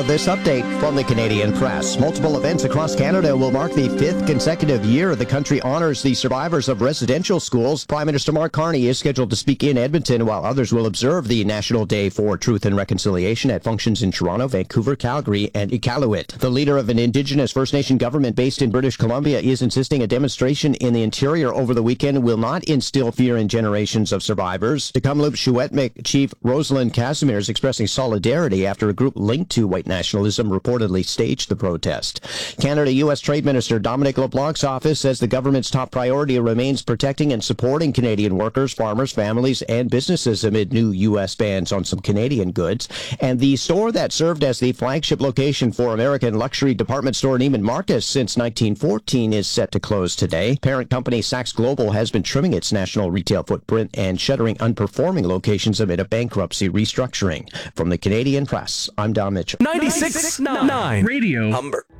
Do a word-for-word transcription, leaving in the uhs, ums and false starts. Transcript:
Now, this update from the Canadian Press. Multiple events across Canada will mark the fifth consecutive year the country honors the survivors of residential schools. Prime Minister Mark Carney is scheduled to speak in Edmonton, while others will observe the National Day for Truth and Reconciliation at functions in Toronto, Vancouver, Calgary, and Iqaluit. The leader of an Indigenous First Nation government based in British Columbia is insisting a demonstration in the interior over the weekend will not instill fear in generations of survivors. The Kamloops Shuetmik Chief Rosalind Casimir is expressing solidarity after a group linked to white nationalism reportedly staged the protest. Canada-U S Trade Minister Dominic LeBlanc's office says the government's top priority remains protecting and supporting Canadian workers, farmers, families, and businesses amid new U S bans on some Canadian goods. And the store that served as the flagship location for American luxury department store Neiman Marcus since nineteen fourteen is set to close today. Parent company Saks Global has been trimming its national retail footprint and shuttering unperforming locations amid a bankruptcy restructuring. From the Canadian Press, I'm Don Mitchell. ninety-six point nine Radio Humber.